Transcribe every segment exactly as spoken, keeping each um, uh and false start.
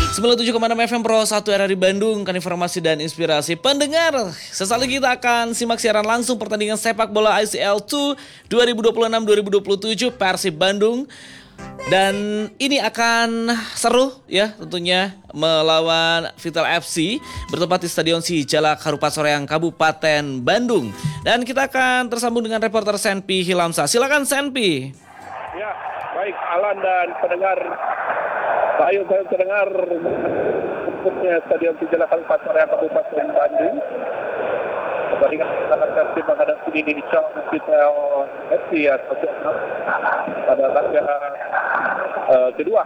sembilan puluh tujuh koma enam F M Pro satu R R I Bandung, kan informasi dan inspirasi pendengar. Sesaat lagi kita akan simak siaran langsung pertandingan sepak bola I C L dua dua ribu dua puluh enam dua ribu dua puluh tujuh Persib Bandung. Dan ini akan seru ya tentunya melawan Vital F C bertempat di Stadion Sijalak Harupat Soreang Kabupaten Bandung. Dan kita akan tersambung dengan reporter Senpi Hilamsa. Silakan Senpi. Ya, baik Alan dan pendengar. Ayo saya terdengar bentuknya Stadion Sijalak Harupat Soreang Kabupaten Bandung. Pertandingan antara Persib menghadapi di Vital F C ya, pada laga uh, kedua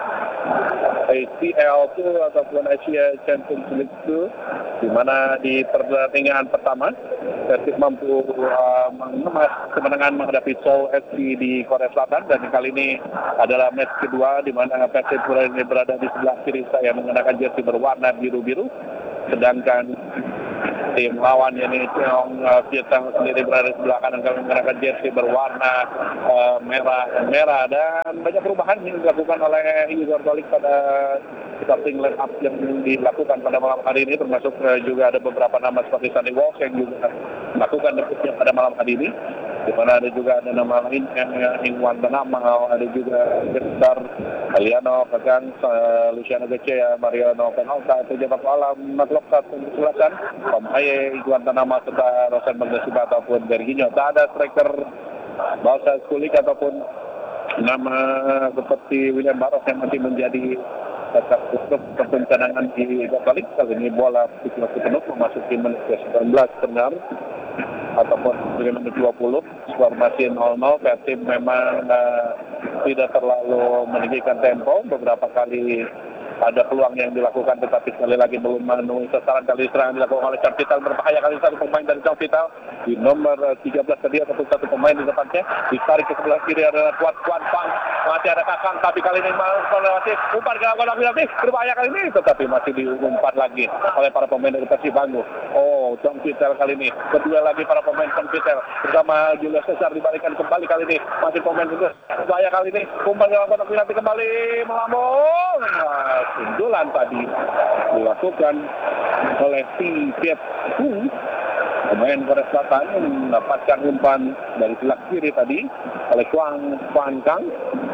I C L dua ataupun Asia Champions League dua, di mana di pertandingan pertama Persib mampu uh, mengemas kemenangan menghadapi Seoul F C di Korea Selatan, dan kali ini adalah match kedua di mana Persib berada di sebelah kiri saya mengenakan jersey berwarna biru-biru, sedangkan tim lawan yakni Cheong uh, Vietnam sendiri berada di sebelah kanan kami mengenakan jersey berwarna uh, merah merah dan banyak perubahan yang dilakukan oleh Igor Golik pada starting line up yang dilakukan pada malam hari ini, termasuk uh, juga ada beberapa nama seperti Sandy Walsh yang juga melakukan debutnya pada malam hari ini, di mana ada juga ada nama lain yang Ingwan Tanama, ada juga Besar Aliano Kakang, uh, Luciano Gecea, Mariano Penalta, itu Jabat Alam, Matlokta, Selatan, Tom Haye, Ingwan Tanama, serta Rosan Bangdasiba ataupun Berginyo. Tak ada striker Balsa Kulik ataupun nama seperti William Baros yang nanti menjadi tetap untuk pertentangan di balik. Kali ini bola situasi penuh memasuki menit ke sembilan belas benar ataupun menit dua puluh, skor masih nol nol. Persib memang uh, tidak terlalu meninggikan tempo, beberapa kali ada peluang yang dilakukan tetapi sekali lagi belum memenuhi sasaran. Kali serangan dilakukan oleh Chong Vital, berbahaya kali satu pemain dari Chong Vital di nomor tiga belas tadi ataupun satu pemain di depannya, ditarik ke sebelah kiri adalah Kuat Kuan Pang, masih ada Kakang tapi kali ini masih umpan ke lakukan lagi, berbahaya kali ini tetapi masih diumpan lagi oleh para pemain dari Persib Bandung. Oh, Chong Vital kali ini kedua lagi para pemain Chong Vital bersama Julius Cesar dibalikan kembali kali ini masih pemain juga berbahaya kali ini, umpan ke lakukan lagi kembali melambung. Sundulan tadi dilakukan oleh si Piet Hu, pemain Korea Selatan, yang mendapatkan umpan dari sebelah kiri tadi oleh Kuang Kuan Kang,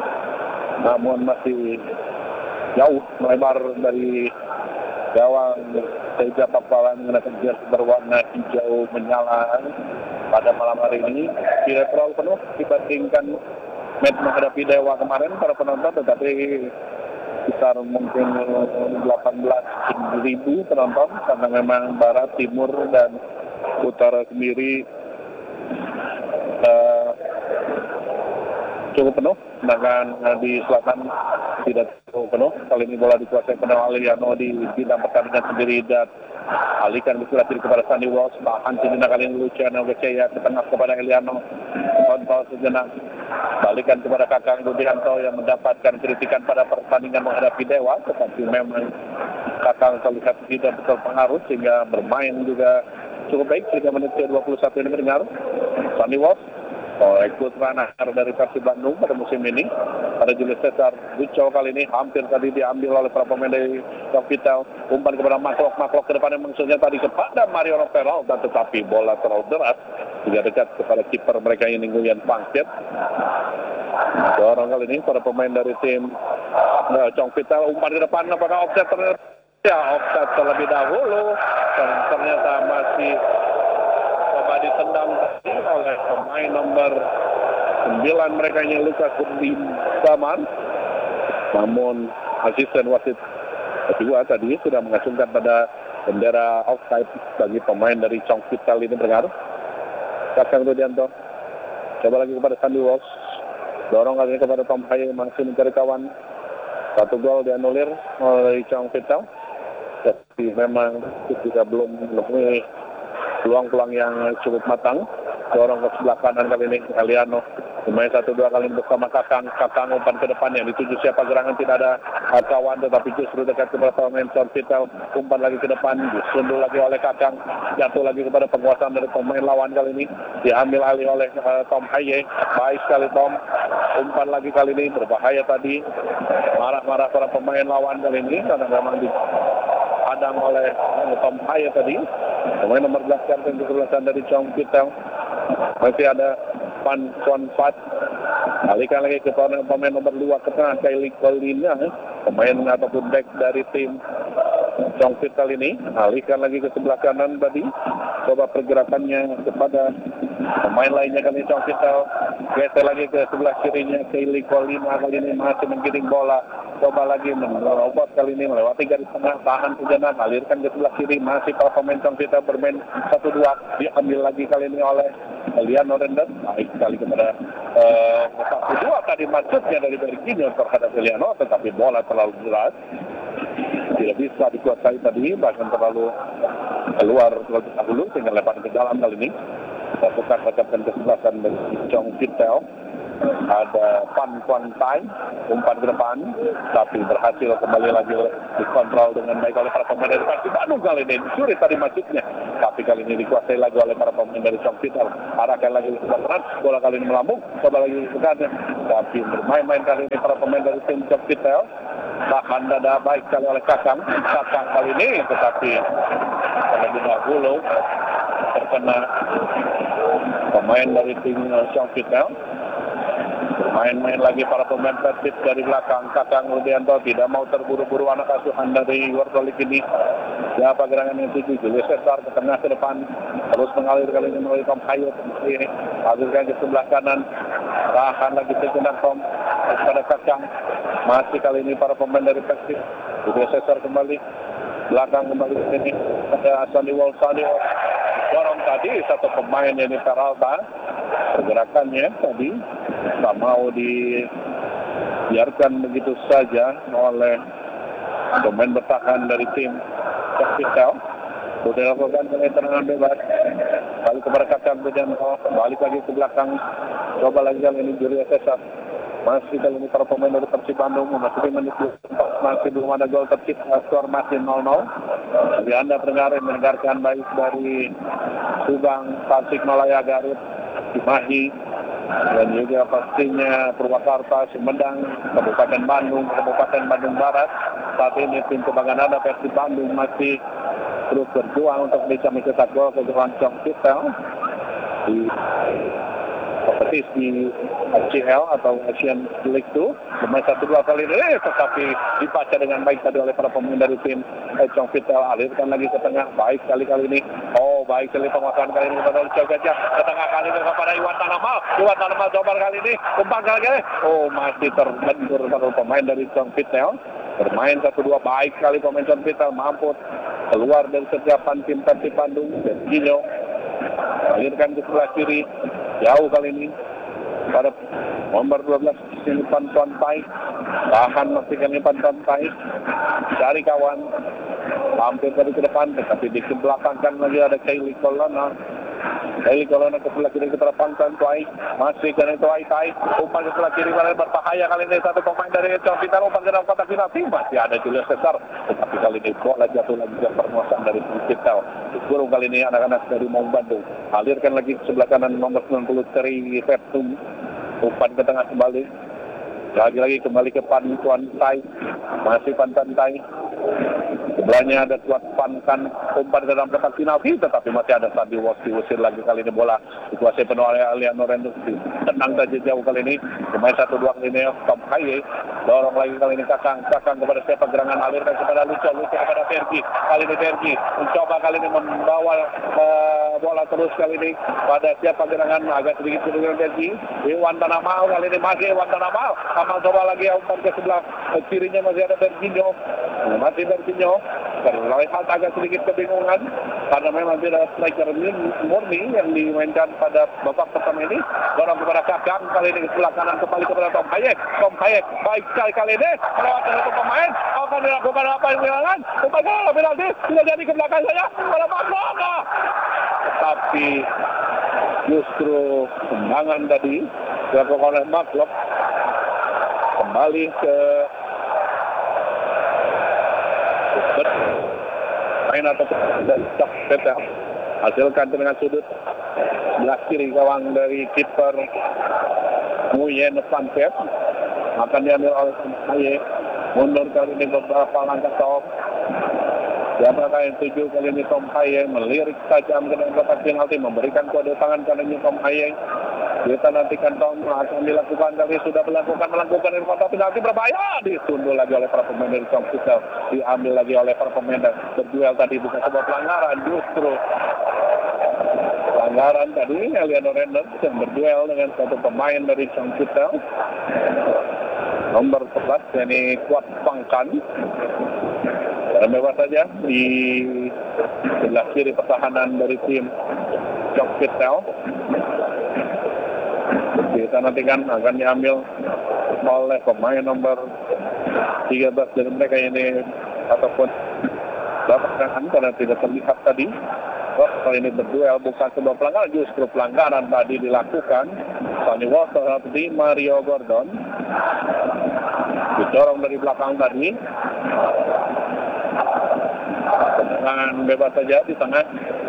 namun masih jauh melebar dari gawang sehingga Papalan mengenakan jersey berwarna hijau menyala pada malam hari ini tidak terlalu penuh dibandingkan match menghadapi Dewa kemarin para penonton, tetapi sekitar mungkin delapan belas ribu penonton karena memang barat, timur, dan utara sendiri uh, cukup penuh, sedangkan uh, di selatan tidak cukup penuh. Kali ini bola dikuasai penuh Aliano di bidang pertandingan sendiri dan alihkan ke sebelah kiri kepada Sandy Walsh, bahan sejenak kali ini Luciano Gecea ke tengah kepada Eliano, kontrol sejenak balikan kepada Kakang Rudianto yang mendapatkan kritikan pada pertandingan menghadapi Dewa, tetapi memang Kakang terlihat tidak betul pengaruh sehingga bermain juga cukup baik hingga menit ke dua puluh satu ini mendengar. Sandy Walsh ikut runner dari Persib Bandung pada musim ini. Pada Julius Cesar Bucau kali ini hampir tadi diambil oleh para pemain dari Chong Vital, umpan kepada Maklok, Maklok ke depan yang maksudnya tadi kepada Mariano Peralta, tetapi bola terlalu deras juga dekat kepada kiper mereka ini Nguyen Pangsit. Dorong kali ini para pemain dari tim uh, Chong Vital, umpan ke depan apakah offset ternyata ya offset terlebih dahulu dan ternyata masih coba ditendang oleh pemain nomor sembilan mereka yang Lukas Kurniawan, namun asisten wasit kedua tadi sudah mengacungkan pada bendera offside bagi pemain dari Chong Vital ini berpengaruh. Kakang Rudianto coba lagi kepada Sandy Walsh, dorong kali ini kepada Tom Haye, masih mencari kawan. Satu gol dianulir oleh Chong Vital, tapi memang juga belum memenuhi peluang-peluang yang cukup matang. Dorong ke sebelah kanan kali ini Eliano, bermain satu dua kali bersama Kakang. Kakang umpan ke depan yang dituju siapa gerangan tidak ada kawan, tetapi justru dekat kepada pemain Chong Vital. Umpan lagi ke depan, disundul lagi oleh Kakang, jatuh lagi kepada penguasaan dari pemain lawan kali ini, diambil alih oleh uh, Tom Haye. Baik sekali Tom umpan lagi kali ini berbahaya tadi. Marah-marah para pemain lawan kali ini karena memang dihadang oleh Tom Haye tadi. Pemain nomor sebelas kapten kesebelasan dari Chong Kitel. Masih ada Pan Chuan Fat. Alihkan lagi ke pemain nomor dua ke tengah Kylie Colina, pemain ataupun back dari tim Chong Kitel ini. Alihkan lagi ke sebelah kanan tadi. Coba pergerakannya kepada pemain lainnya kali ini Chong Kitel. Geser lagi ke sebelah kirinya Kylie Colina, kali ini masih menggiring bola. Coba lagi merobot kali ini melewati garis tengah, tahan sejenak, alirkan ke sebelah kiri, masih para pemain Chong Kitel bermain satu dua, diambil lagi kali ini oleh Lian Norenders. Baik sekali kepada satu dua tadi maksudnya dari Berginio terhadap Eliano, tetapi bola terlalu deras, tidak bisa dikuasai tadi, bahkan terlalu keluar terlalu dahulu sehingga lempar ke dalam kali ini. Lakukan recapkan kesebelasan dari Chong Kitel. Ada Pan Kuan Tai, umpan ke depan, tapi berhasil kembali lagi dikontrol dengan baik oleh para pemain dari Persib Bandung kali ini. Dicuri tadi masjidnya, tapi kali ini dikuasai lagi oleh para pemain dari Chong Kitel. Arahkan lagi ke kanan, bola kali ini melambung, coba lagi ke kanan, tapi bermain-main kali ini para pemain dari tim Chong Kitel. Tahan dada baik sekali oleh Kakang, Kakang kali ini, tetapi terlebih dahulu terkena pemain dari tim Chong Kitel. Main-main lagi para pemain Persib dari belakang. Kakang Rudianto tidak mau terburu-buru anak asuhan dari Wortolik ini. Siapa gerangan yang tujuh? Julius Cesar ke tengah ke depan. Terus mengalir kali ini melalui Tom Haye ini. Alirkan ke sebelah kanan. Tahan lagi sejenak Tom kepada Kakang. Masih kali ini para pemain dari Persib. Julius Cesar kembali. Belakang kembali ke sini. Ada Asani Walsani. Dorong tadi satu pemain ini Peralta. Pergerakannya tadi tak mau dibiarkan begitu saja oleh pemain bertahan dari tim Chong Kitel. Sudah lakukan dengan tenangan bebas. Balik kepada Kakang Rudianto. Balik lagi ke belakang. Coba lagi kali ini Julius Cesar. Masih kali ini para pemain dari Persib Bandung memasuki menit masih belum ada gol tercipta, skor masih nol nol. Jadi Anda pendengar yang mendengarkan baik dari Subang, Tasikmalaya, Garut, Cimahi, dan juga pastinya Purwakarta, Sumedang, Kabupaten Bandung, Kabupaten Bandung Barat. Saat ini tim kebanggaan Anda Persib Bandung masih terus berjuang untuk bisa mencetak gol ke gawang Chong Kitel di kompetisi A C L atau Asian League dua. Bermain satu dua kali ini, tetapi dibaca dengan baik tadi oleh para pemain dari tim Chong Kitel. Alirkan lagi ke tengah, baik sekali kali ini. Oh, baik sekali penguasaan kali ini kepada Lucio Gajah. Ke tengah kali ini kepada Iwan Tanamal. Iwan Tanamal coba kali ini, umpan kali ini. Oh, masih terbentur satu pemain dari Chong Kitel. Bermain satu dua, baik sekali pemain Chong Kitel, mampu keluar dari setiapan tim Persib Bandung. Berginio alirkan ke sebelah kiri, jauh kali ini pada nomor dua belas sini Pan Chuan Tai. Tahan masih kali Pan Chuan Tai, cari kawan, hampir tadi ke depan, tetapi di belakangkan lagi ada Kylie Colina. Kylie Colina ke sebelah kiri ke Pan Chuan Tai, masih kali Tuai Tai, umpan ke sebelah kiri kali berbahaya kali ini satu pemain dari Chong Kitel, umpan ke dalam kotak penalti, masih ada Julius Cesar, tetapi kali ini bola jatuh lagi ke permuasaan dari Chong Kitel. Burung kali ini anak-anak dari Maung Bandung. Alirkan lagi ke sebelah kanan nomor sembilan puluh Tri Vertum, umpan ke tengah kembali. Lagi-lagi kembali ke Pan Chuan Tai, masih Pan Chuan Tai. Sebelahnya ada Tuan Pankan, umpan ke dalam kotak penalti, tetapi masih ada Sandi Wosi. Usir lagi kali ini bola dikuasai penuh oleh Lian Norenders. Tenang saja jauh kali ini. Pemain satu dua kali ini Tom Haye. Dorong lagi kali ini Kakang. Kakang kepada siapa gerangan, alirkan kepada Lucio. Lucio kepada Fergie. Kali ini Fergie mencoba kali ini membawa uh, bola terus kali ini pada siapa gerangan, agak sedikit dengan Fergie. Iwan Tanamal kali ini masih Iwan Tanamal. Kamal coba lagi umpan ke sebelah kirinya masih ada Berginio. Masih Berginio. Terlihat agak sedikit kebingungan karena memang tidak striker murni yang dimainkan pada babak pertama ini. Dorong kepada Kakang, kali ini ke sebelah kanan kembali kepada Tom Haye. Tom Haye baik sekali kali ini melewati satu pemain. Akan dilakukan apa yang bilangan? Umpan ke dalam penalti, tidak jadi ke belakang saya pada Maglok. Tetapi justru tendangan tadi dilakukan oleh Maglok kembali ke main atau Chong Kitel. Hasilkan dengan sudut sebelah kiri gawang dari kiper Nguyen Panpet akan diambil oleh Sampaye. Mundur kali ini beberapa langkah Tom. Siapakah yang tuju kali ini Tom Haye melirik tajam ke dalam kotak penalti, memberikan kode tangan kali ini Tom Haye. Kita nantikan Tom akan dilakukan kali sudah melakukan melakukan di kotak penalti berbahaya, ditunduk lagi oleh para pemain dari Chong Kitel, diambil lagi oleh para pemain dan berduel tadi bukan sebuah pelanggaran, justru pelanggaran tadi Eliano Renders yang berduel dengan satu pemain dari Chong Kitel nomor sebelas yakni Kuat Pangkan. Dan bebas saja di sebelah kiri pertahanan dari tim Chong Kitel. Kita nantikan akan diambil oleh pemain nomor tiga belas dari mereka ini ataupun dapatkan karena tidak terlihat tadi. Oh, kali ini berduel bukan sebuah pelanggaran, justru pelanggaran tadi dilakukan. Sonny Walter di Mario Gordon didorong dari belakang tadi. Dengan bebas saja di tengah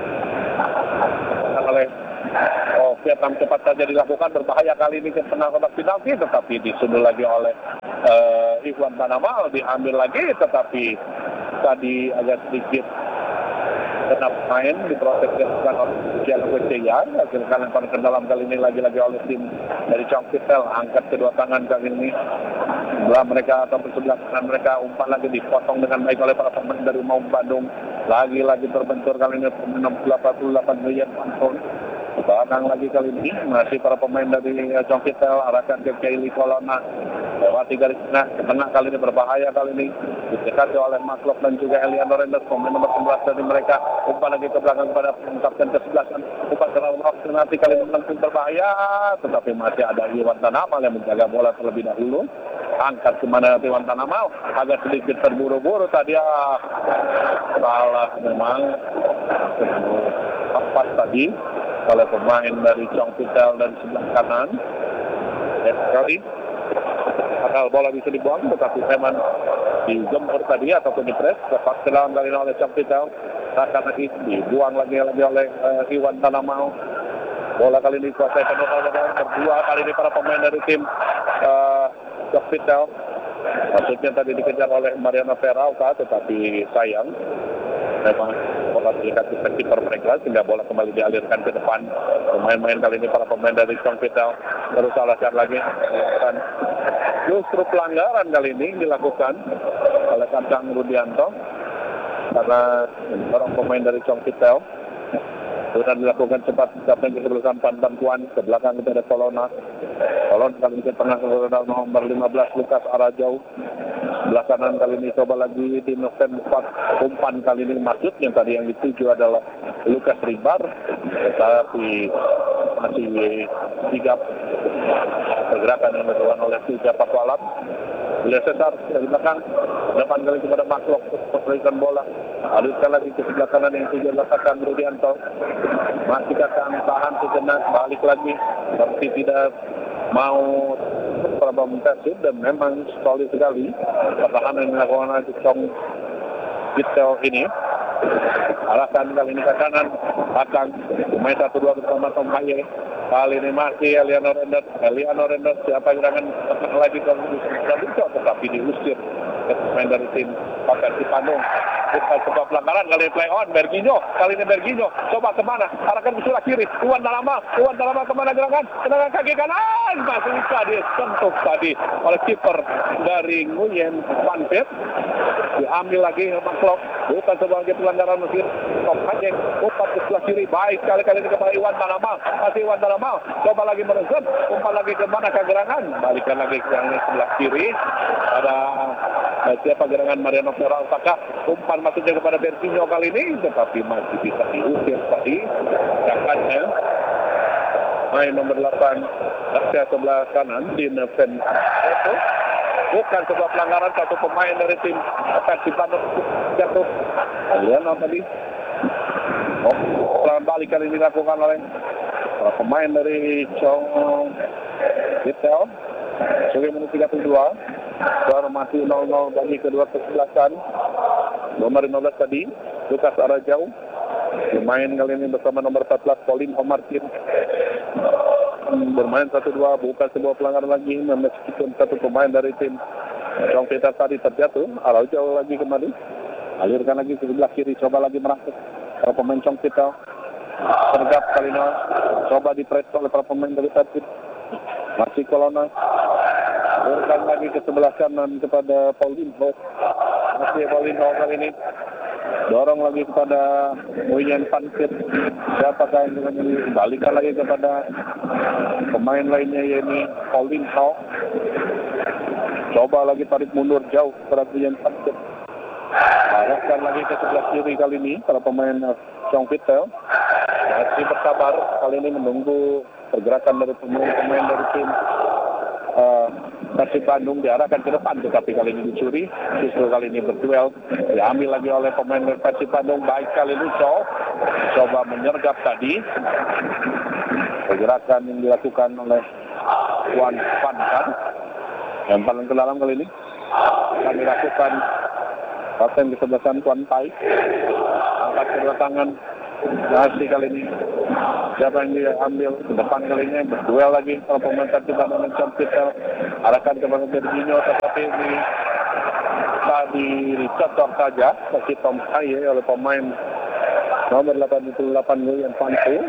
oleh oh Vietnam cepat saja dilakukan, berbahaya kali ini ke tengah kotak penalti, tetapi disundul lagi oleh uh, Ikhwan Tanamal, diambil lagi tetapi tadi agak sedikit kena main diproses oleh Cian Weceya. Hasilkan lempar ke dalam kali ini lagi-lagi oleh tim dari Chong Kitel, angkat kedua tangan kali ini sebelah mereka atau sebelah kanan mereka, umpan lagi dipotong dengan baik oleh para pemain dari Maung Bandung. Lagi-lagi terbentur kali ini pemain delapan puluh delapan Ryan Panton. Belakang lagi kali ini masih para pemain dari Chong Kitel, arahkan ke Kylie Kolona, lewati garis tengah, ke tengah kali ini berbahaya kali ini, didekati oleh Maklok dan juga Eliano Renders, pemain nomor sebelas dari mereka. Umpan lagi ke belakang kepada kapten ke sebelas, umpan ke bawah nanti kali ini langsung berbahaya, tetapi masih ada Iwan Tanamal yang menjaga bola terlebih dahulu. Angkat kemana Iwan Tanamal, agak sedikit terburu-buru tadi, ah, salah memang tepat tadi oleh pemain dari Chong Kitel dan sebelah kanan. Dan sekali akal bola bisa dibuang, tetapi memang digempur tadi ataupun dipres tepat ke dalam kali oleh Chong Kitel. Akan lagi dibuang lagi lagi oleh uh, Iwan Tanamal. Bola kali ini kuasai penuh oleh berdua kali ini para pemain dari tim uh, Chong Kitel. Maksudnya tadi dikejar oleh Mariano Ferrauka, tetapi sayang memang bola terikat di kiper mereka sehingga bola kembali dialirkan ke depan. Pemain-pemain kali ini para pemain dari Chong Kitel berusaha lagi dan justru pelanggaran kali ini dilakukan oleh Kantang Rudianto karena orang pemain dari Chong Kitel sudah dilakukan cepat kapten kesebelasan bantuan ke belakang kita ada Kolona. Kolona kali ini ke tengah nomor lima belas Lukas Arajau. Sebelah kanan kali ini coba lagi di Noven empat, umpan kali ini maksudnya tadi yang dituju adalah Lukas Ribar, tetapi masih tiga pergerakan yang dilakukan oleh tiga Pakualam. William Cesar dari belakang, depan kali kepada Maklok memberikan bola, alirkan lagi ke sebelah kanan yang tujuan letakkan Rudianto, masih akan tahan sejenak, balik lagi, tapi tidak mau problem tested dan memang solid sekali pertahanan yang dilakukan oleh Chong Kitel ini. Arahkan kali ini ke kanan, belakang, main satu dua bersama Tom Haye. Kali ini masih Eliano Renders, Eliano Renders siapa gerangan tengah lagi ke Lucio, tetapi diusir ke pemain dari tim Persib Bandung. Bukan sebuah pelanggaran, kali ini play on, Berginho, kali ini Berginho, coba kemana, arahkan ke sebelah kiri, Iwan Tanamal, Iwan Tanamal kemana gerangan, tendangan kaki kanan, masih bisa disentuh tadi oleh kiper dari Nguyen Panpet, diambil lagi Maklok, bukan sebuah pelanggaran mesin, Top Hanyeng, umpan ke sebelah kiri, baik sekali-kali ini kepada Iwan Tanamal, masih Iwan Tanamal, coba lagi meresep, umpan lagi kemana ke gerangan, balikan lagi ke sebelah kiri, ada uh, siapa gerangan Mariano Ferrauka, apakah umpan maksudnya kepada Berginho kali ini, tetapi masih bisa diusir tadi. Jakatnya main nomor delapan Asia sebelah kanan di Neven itu bukan sebuah pelanggaran, satu pemain dari tim Persib Bandung jatuh. Lihat tadi oh, pelan balik kali ini dilakukan oleh pemain dari Chong Kitel. Sebagai menit tiga puluh dua, skor masih nol nol bagi kedua kesebelasan. Nomor lima belas tadi, Lukas Arajau. Pemain kali ini bersama nomor empat belas, Pauline Omartin. bermain satu dua, bukan sebuah pelanggaran lagi, meskipun satu pemain dari tim Chong Vital tadi terjatuh. Araujo lagi kembali, alirkan lagi ke sebelah kiri, coba lagi merangkak para pemain Chong Vital. Tergap kali ini, coba dipres oleh para pemain dari Persib. Masih Kolona, alirkan lagi ke sebelah kanan kepada Paulinho. Masih Paulinho kali ini, dorong lagi kepada Nguyen Van Kit. Siapakah yang dengan ini? Balikan lagi kepada pemain lainnya, yaitu Paulinho. Coba lagi tarik mundur jauh kepada Nguyen Van Kit. Arahkan lagi ke sebelah kiri kali ini para pemain Chong Vital. Masih bersabar kali ini menunggu pergerakan dari pemain-pemain dari tim uh, Persib Bandung, diarahkan ke depan, tetapi kali ini dicuri. Justru kali ini berduel, diambil lagi oleh pemain dari Persib Bandung. Baik kali ini Cho coba menyergap tadi. Pergerakan yang dilakukan oleh Wan Van Kan yang paling ke dalam kali ini akan dilakukan kapten kesebelasan Tuan Pai. Angkat kedua tangan, masih kali ini siapa yang diambil ke depan kali ini, berduel lagi kalau pemain Persib Bandung dan Chong Vital. Arahkan kepada Berginho, tetapi ini tadi dicocok saja bagi Tom Haye oleh pemain nomor delapan puluh delapan Nguyen Van Kit.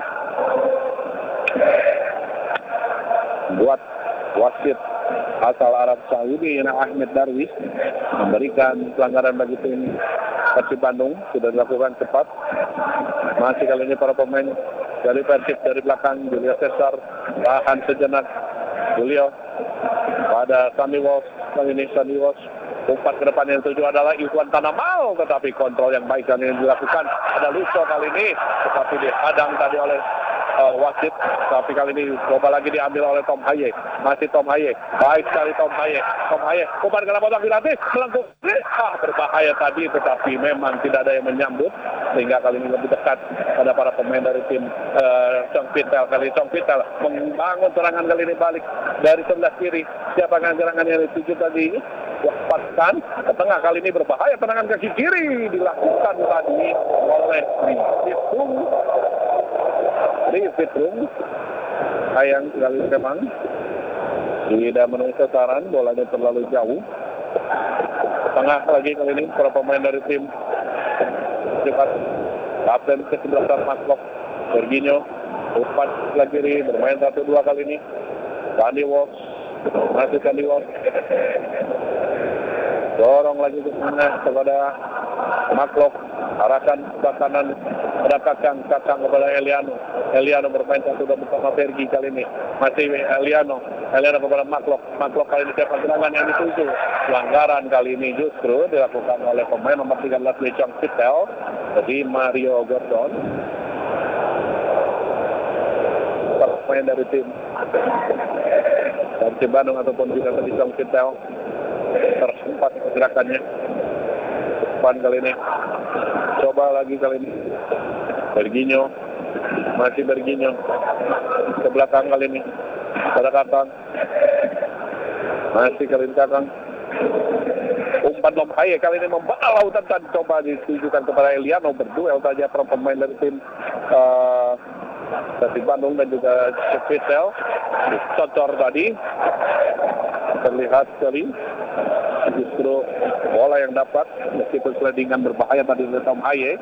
Buat wasit asal Arab Saudi yang Ahmed Darwis memberikan pelanggaran bagi tim Persib Bandung. Sudah dilakukan cepat. Masih kali ini para pemain dari Persib dari belakang, Julio Cesar tahan sejenak. Julio pada Sandy Walsh, kali ini Sandy Walsh umpat ke depan, yang tujuh adalah Iwan Tanamal, tetapi kontrol yang baik kali ini dilakukan. Ada Lucio kali ini, tetapi dihadang tadi oleh uh, wasit. Tapi kali ini coba lagi diambil oleh Tom Haye. Masih Tom Haye, baik sekali Tom Haye. Tom Haye umpan ke dalam kotak dilatih, melengkung. Ah, berbahaya tadi, tetapi memang tidak ada yang menyambut, sehingga kali ini lebih dekat pada para pemain dari tim uh, Chong Vital. Kali Chong Vital membangun serangan kali ini balik dari sebelah kiri. Siapa yang serangan yang dituju tadi? Lepaskan ke tengah, kali ini berbahaya, tendangan kaki kiri dilakukan tadi oleh Rivitung. Rivitung sayang sekali memang tidak memenuhi sasaran, bolanya terlalu jauh. Tengah lagi kali ini para pemain dari tim cepat. Kapten ke sebelah Maslok Berginho umpan sebelah kiri, bermain satu dua kali ini. Sandy Walsh, masih Sandy Walsh, dorong lagi ke tengah kepada Maklok, arahkan ke kanan pada Kakang, Kakang kepada Eliano. Eliano bermain satu dan bersama Fergie kali ini. Masih Eliano, Eliano kepada Maklok. Maklok kali ini siapa serangan yang dituju. Pelanggaran kali ini justru dilakukan oleh pemain nomor tiga belas Chong Vital, jadi Mario Gordon. Pemain dari tim Persib Bandung ataupun juga tadi Chong Vital tersempat gerakannya. Depan kali ini, coba lagi kali ini Berginho, masih Berginho ke belakang kali ini pada Kakang, masih kali ini Kakang umpan Tom Haye kali ini membawa lautan dan coba ditujukan kepada Eliano. Berduel saja para pemain dari tim uh, Persib Bandung dan juga Chong Vital. Cocor tadi terlihat sekali, justru bola yang dapat meskipun slidingan berbahaya tadi oleh Tom Haye.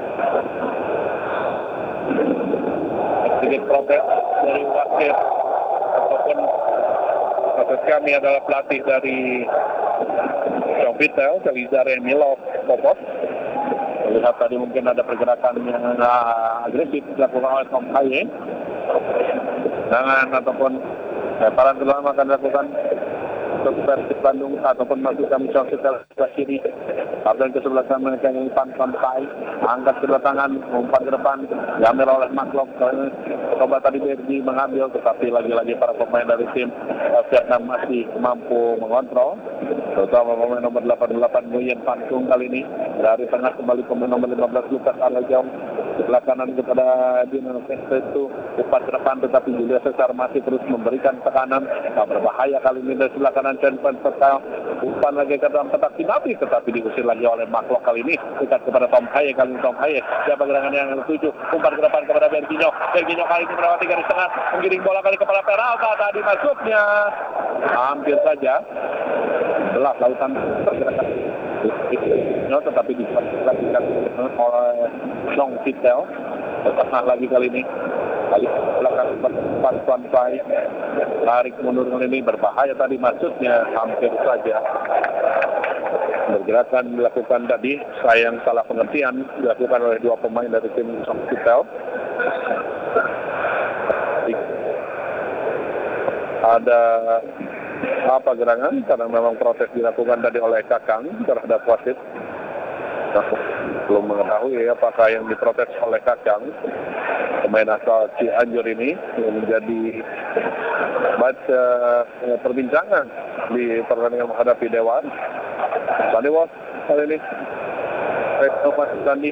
Sedikit protes dari wasit ataupun wasit kami adalah pelatih dari Chong Vital, Celizar Emilov Popov. Terlihat tadi mungkin ada pergerakan yang uh, agresif dilakukan oleh Tom Haye. Tangan ataupun lemparan ke dalam akan dilakukan untuk Persib Bandung ataupun masuk kami Chong Vital sebelah kiri. Kapten ke sebelah kanan mereka yang Ivan Sampai angkat kedua tangan, umpan ke depan, diambil oleh Maklok. Coba tadi Bergi mengambil, tetapi lagi-lagi para pemain dari tim uh, Vietnam masih mampu mengontrol. terutama pemain nomor delapan puluh delapan Nguyen Pantung kali ini. Dari tengah kembali pemain nomor lima belas Lukas Arlajau, sebelah kanan kepada Dino Festu, umpan ke depan tetapi Julius Cesar masih terus memberikan tekanan. Nah, berbahaya kali ini dari sebelah kanan Chen-Pen Serta umpan lagi ke dalam kotak penalti tetapi diusir lagi oleh Maklok kali ini dekat kepada Tom Haye. Kali ini Tom Haye siapa gerangan yang tujuh, umpan ke depan kepada Berginho. Berginho kali ini melewati garis tengah, menggiring bola kali kepada Peralta, tadi masuknya hampir saja belah lautan pergerakan no, tetapi dilakukan oleh Song Vitel. Tengah lagi kali ini kali belakang empat Tuan tarik mundur kali ini berbahaya tadi maksudnya hampir saja pergerakan dilakukan tadi sayang salah pengertian dilakukan oleh dua pemain dari tim Song Vitel. Ada apa gerangan karena memang protes dilakukan tadi oleh Kakang terhadap wasit. Aku belum mengetahui apakah yang diprotes oleh Kakang pemain asal Cianjur ini yang menjadi baca eh, perbincangan di pertandingan menghadapi Dewan. Sandi Wos kali ini Retno Mas Sandi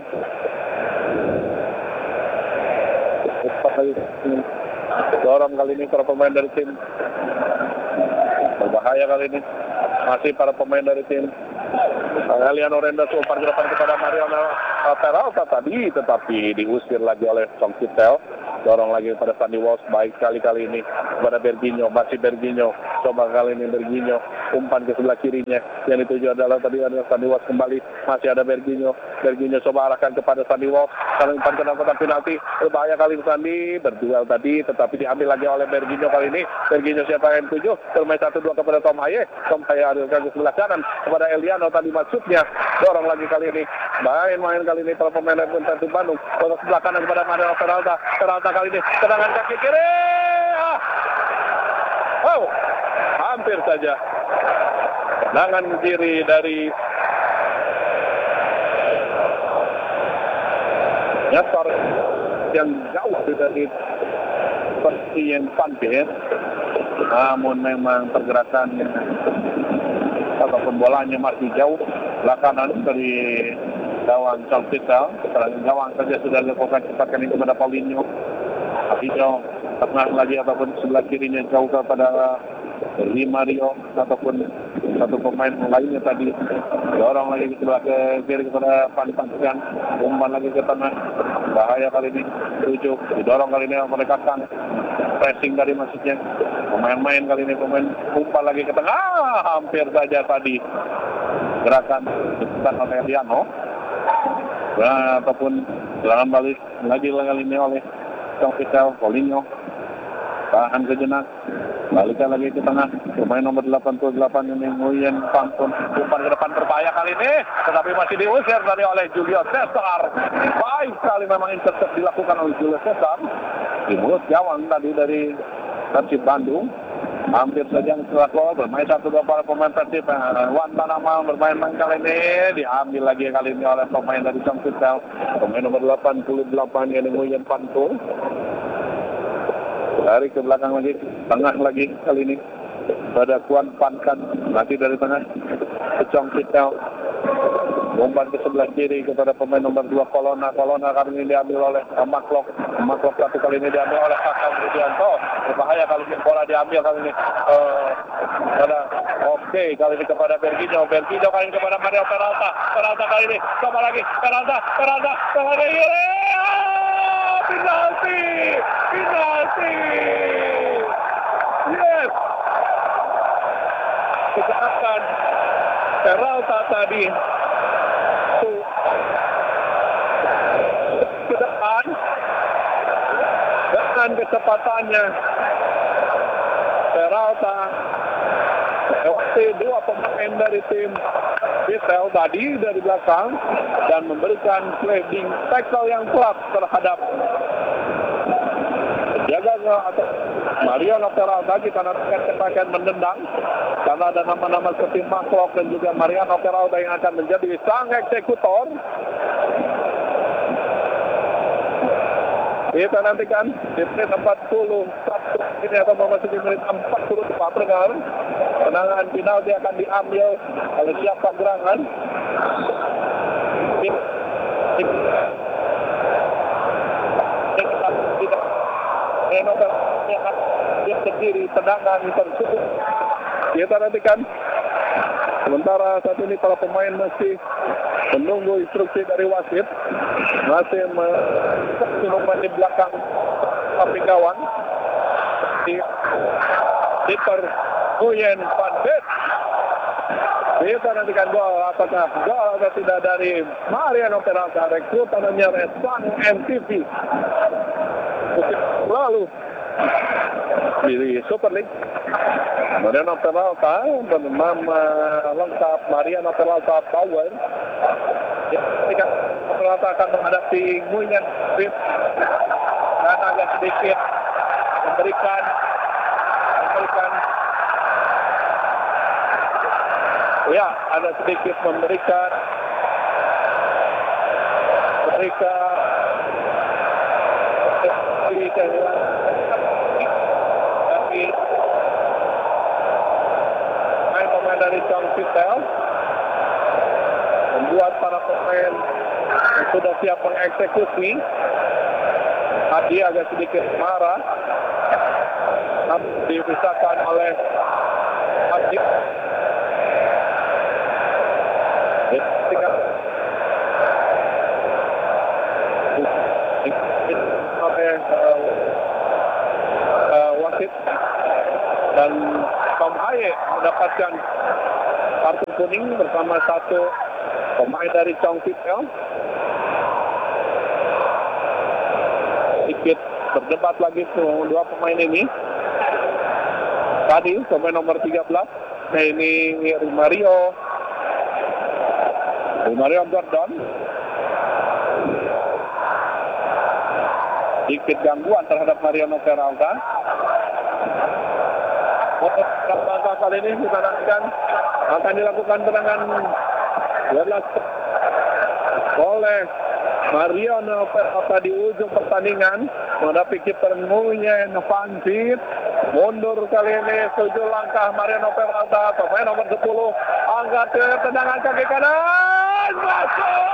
empat lagi dorong kali ini para pemain dari tim berbahaya kali ini masih para pemain dari tim Eliano Rendas umpan ke depan kepada Mariano Peralta tadi tetapi diusir lagi oleh Song Vitel. Dorong lagi kepada Sandy Walsh, baik sekali kali ini kepada Berginho, masih Berginho, coba kali ini Berginho, umpan ke sebelah kirinya, yang dituju adalah tadi ada Sandy Walsh kembali, masih ada Berginho, Berginho coba arahkan kepada Sandy Walsh, kalau umpan ke dalam kotak penalti, berbahaya kali ini Sandy, berduel tadi, tetapi diambil lagi oleh Berginho kali ini, Berginho siapa yang tujuh, bermain satu dua kepada Tom Haye, Tom Haye arahkan ke sebelah kanan, kepada Eliano tadi maksudnya, dorong lagi kali ini, main-main kali ini para pemain dari Persib Bandung, ke sebelah kanan kepada Mariano Peralta, Peralta kali ini tendangan kaki kiri. Ah. Wow, hampir saja. Tendangan kiri dari nyasar yang jauh dari Persien Panpir. Namun memang pergerakan ataupun bolanya masih jauh belakangan dari gawang Song Vitel. Gawang saja sudah dilakukan cepat kali kepada Paulinho. Paulinho tengah lagi ataupun sebelah kirinya jauh kepada Di Mario ataupun satu pemain lainnya tadi. Dorong lagi ke sebelah ke kiri kepada Pantansian. Umpan lagi ke tengah. Bahaya kali ini. Tujuh. Didorong kali ini mereka kan pressing dari maksudnya. Pemain-main kali ini pemain umpan lagi ke tengah. Ah, hampir saja tadi gerakan dilakukan oleh Eliano. Nah, ataupun serangan balik lagi kali ini oleh Song Vitel, Paulinho tahan sejenak, balikan lagi ke tengah pemain nomor delapan puluh delapan ini Nguyen Pantung, umpan ke depan berbahaya kali ini tetapi masih diusir dari oleh Julio Cesar. Baik sekali memang intercept dilakukan oleh Julio Cesar di mulut gawang tadi dari Persib Bandung. Hampir saja setelah gol bermain satu dua para pemain Persib. Wan Tanamal bermain main kali ini diambil lagi kali ini oleh pemain dari Song Vitel, pemain nomor delapan puluh delapan yang Nguyen Pantung. Dari ke belakang lagi, tengah lagi kali ini pada Kuan Pankan, masih dari tengah ke Song Vitel. Umpan ke sebelah kiri kepada pemain nomor dua Kolona. Kolona kali ini diambil oleh uh, Maklok. Maklok satu kali ini diambil oleh Kakang Rudianto. Berbahaya kali ini bola diambil kali ini. Uh, pada oke okay, kali ini kepada Berginho. Berginho kali ini kepada Mario Peralta. Peralta kali ini coba lagi. Peralta, Peralta, Peralta kiri. Ah, penalti, penalti. Yes. Kejahatan Peralta tadi. Ke depan dengan kecepatannya Peralta lewati dua pemain dari tim Vitel tadi dari belakang dan memberikan sliding tackle yang kuat terhadap penjaga atau Mariano Peralta. Kita nanti akan mendendang karena ada nama-nama seperti Maklok dan juga Mariano Peralta yang akan menjadi sang eksekutor. Kita nantikan di menit empat puluh satu ini akan memasuki menit empat puluh dua pendengar. Tendangan penalti akan diambil oleh siapa gerangan. Renover yang dia sendiri tendangan tersebut. Kita nantikan. Sementara saat ini para pemain masih menunggu instruksi dari wasit, masih menunggu di belakang samping gawang. Di Dieter Nguyen Van Beek. Kita nantikan gol, apakah gol atau tidak dari Mariano Peralta, rekrutan hanya Sang M T V musim lalu di Super League. Mariano Peralta bernama lengkap Mariano Peralta Power. Ketika Peralta akan menghadapi Nguyen Van Beek dan agak sedikit memberikan memberikan ya ada sedikit memberikan memberikan tapi pemain dari Chong Vitel membuat para pemain yang sudah siap mengeksekusi. Hadi agak sedikit marah, dipisahkan oleh Hadi. Ketika oleh uh, wasit dan Tom Haye mendapatkan kartu kuning bersama satu pemain dari Chong Vitel. Sedikit berdebat lagi tuh dua pemain ini. Tadi pemain nomor tiga belas, nah ini Mario Mario Gordon. Sedikit gangguan terhadap Mariano Peralta. Untuk langkah kali ini kita nantikan akan dilakukan tendangan dua belas oleh Mariano Peralta di ujung pertandingan menghadapi kiper Nguyen Van Beek. Mundur kali ini tujuh langkah Mariano Peralta, pemain nomor sepuluh, angkat tendangan kaki kanan, masuk.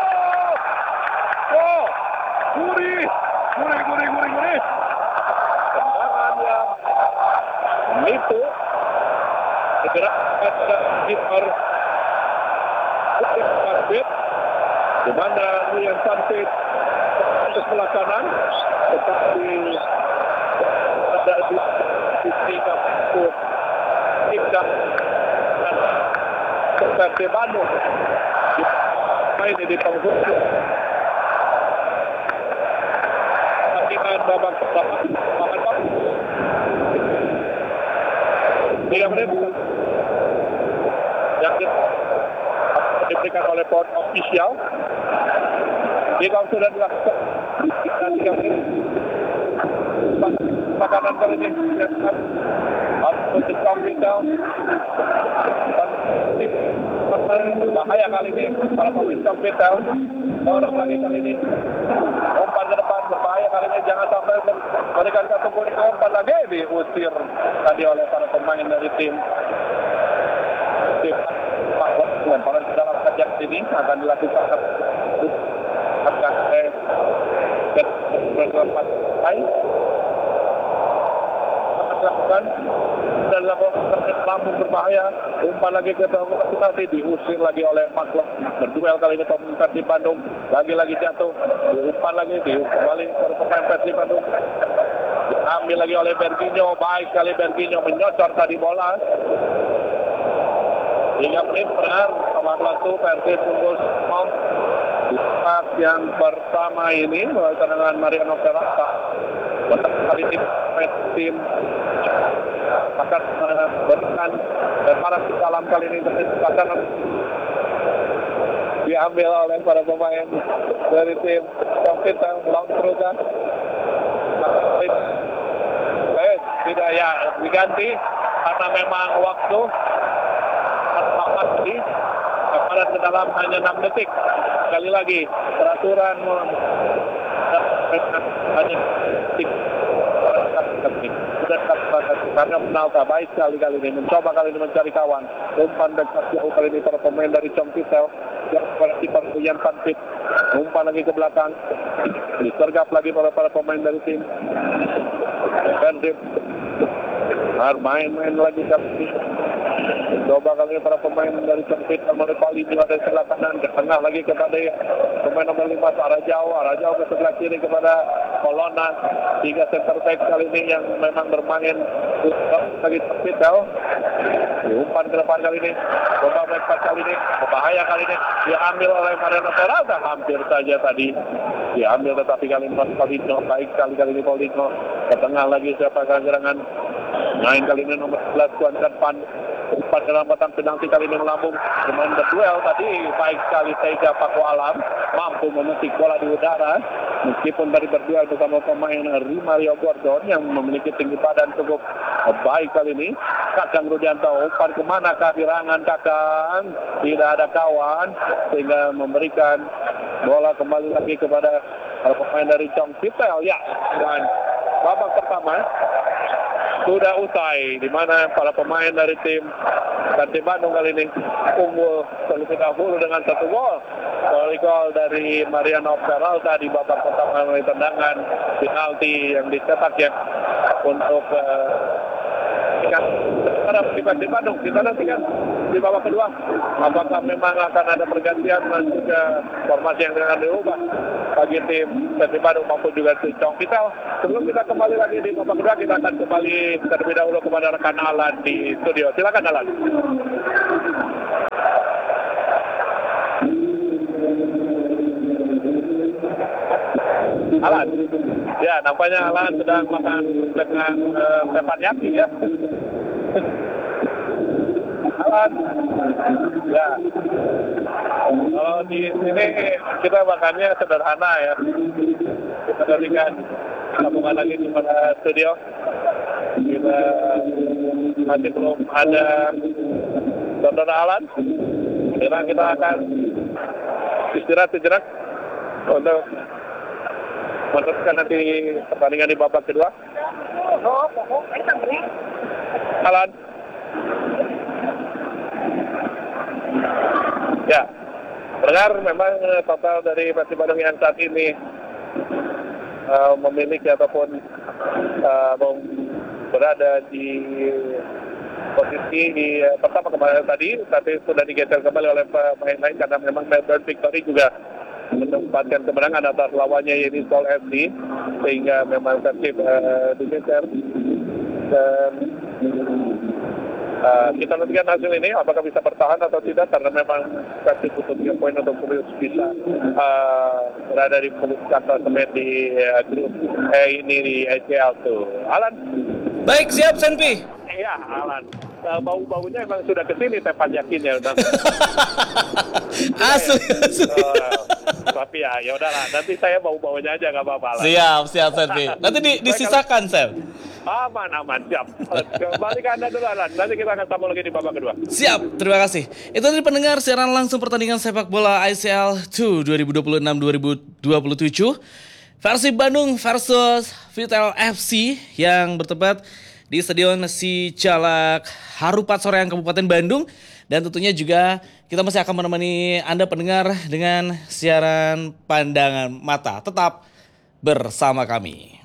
Oh, gurih, gurih, gurih, gurih, gurih. Tendangan yang itu segera ada kiper Van Beek, di mana Nguyen Van Beek ke sebelah kanan, tetapi ada di sisi kampung Ibda dan seperti Bandung main di penghujung pertandingan babak pertama. Tiga menit yang diberikan oleh port official. Jika sudah dilakukan tiga menit makanan kali ini harus ditampilkan bahaya kali ini para pemain Vitel. Orang lagi kali ini umpan ke depan berbahaya kali ini, jangan sampai memberikan kartu kuning. Umpan lagi diusir tadi oleh para pemain dari tim tim dan para dalam kejap ini akan dilakukan akan eh berlepas hai lakukan dan lakukan lambung berbahaya. Umpan lagi ke nanti diusir lagi oleh Maklok. Berduel kali ini pemain Persib Bandung lagi-lagi jatuh, umpan lagi kembali ke pemain Persib Bandung, diambil lagi oleh Berginho. Baik kali Berginho menyocor tadi bola. Tiga menit benar nomor satu Persib unggul di saat yang pertama ini melalui tendangan Mariano Peralta. Kali ini tim akan bertahan dan para dalam kali ini akan diambil oleh para pemain dari tim Vitel. Long teruskan eh, tidak ya diganti karena memang waktu amat di Kepadan ke dalam hanya enam detik. Sekali lagi, peraturan hanya detik. Karena Penalta baik sekali kali ini, mencoba kali ini mencari kawan. Umpan dekat jauh kali ini para pemain dari Chong Pitel yang pada kiper Yan Panpit. Umpan lagi ke belakang, disergap lagi oleh para pemain dari tim Persib. Main-main lagi kali ini. Coba kali ini para pemain dari Sempit nomor paling dua dari sebelah kanan ke tengah lagi kepada pemain nomor lima Arajau, Arajau ke sebelah kiri kepada Kolona. Tiga center back kali ini yang memang bermain lagi Sempit tau. Umpan ke depan kali ini, coba back pass kali ini, berbahaya kali ini, diambil oleh Mariano Peralta, hampir saja tadi diambil tetapi kali ini Paulino, baik sekali kali ini Paulino ke tengah lagi siapa serangan. Main kali ini nomor sebelas Tuan Pan. Umpan dalam kotak penalti kali ini melambung bermain berduel tadi baik sekali Tega Paku Alam mampu memetik bola di udara meskipun tadi berduel bersama pemain Rimario Gordon yang memiliki tinggi badan cukup baik kali ini. Kakang Rudianto umpan kemana kehilangan Kakang, tidak ada kawan sehingga memberikan bola kembali lagi kepada pemain dari Chong Pitel ya. Dan babak pertama sudah usai, di mana para pemain dari tim Persib Bandung kali ini unggul terlebih dahulu dengan satu gol. Gol dari Mariano Peralta di babak pertama melalui tendangan penalti yang dicetak ya untuk uh, para Persib Bandung. Kita nantikan di babak kedua apakah memang akan ada pergantian dan juga formasi yang akan diubah bagi tim Persib Bandung maupun juga tim Chong Pitel. Sebelum kita kembali lagi di babak kedua, kita akan kembali terlebih dahulu kepada rekan Alan di studio. Silakan Alan. Alan, ya nampaknya Alan sedang makan dengan uh, teppanyaki ya. Alan, ya. Kalau di sini kita makannya sederhana ya. Kita berikan sambungan lagi kepada studio. Kita masih belum ada saudara Alan. Kira kita akan istirahat sejenak untuk meneruskan nanti pertandingan di babak kedua. Alan. Ya, dengar memang total dari Persib Bandung yang saat ini uh, memiliki ataupun uh, berada di posisi di uh, pertama kemarin tadi, tapi sudah digeser kembali oleh pemain lain karena memang Melbourne Victory juga menempatkan kemenangan atas lawannya yaitu Seoul F C sehingga memang Persib uh, digeser dan Uh, kita nantikan hasil ini apakah bisa bertahan atau tidak karena memang Persib butuh tiga poin untuk bisa uh, berada di puncak klasemen di uh, grup E ini di I C L tuh. Alan. Baik, siap Senpi. Iya, Alan. Uh, bau-baunya emang sudah kesini teppanyaki-nya udah. Asli, asli. Uh, tapi ya, ya udahlah. Nanti saya bau-baunya aja nggak apa-apa. Alan. Siap, siap Senpi. Nanti di, disisakan, Sen. Aman, aman, siap. Kembali ke Anda dulu, Alan. Nanti kita akan sambung lagi di babak kedua. Siap, terima kasih. Itu tadi pendengar siaran langsung pertandingan sepak bola I C L dua dua ribu dua puluh enam dua ribu dua puluh tujuh. Persib Bandung versus Vital F C yang bertempat di Stadion Sijalak Harupat Soreang Kabupaten Bandung. Dan tentunya juga kita masih akan menemani Anda pendengar dengan siaran pandangan mata. Tetap bersama kami.